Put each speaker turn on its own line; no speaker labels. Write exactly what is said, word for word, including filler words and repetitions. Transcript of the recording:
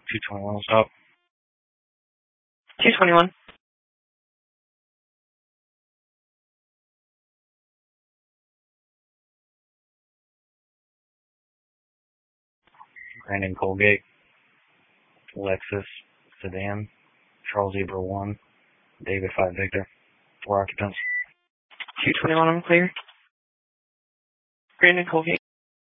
two twenty-one is up.
two twenty-one.
Brandon Colgate, Lexus Sedan, Charles Zebra one, David five Victor, four occupants.
two twenty-one, I'm clear. Brandon Colgate.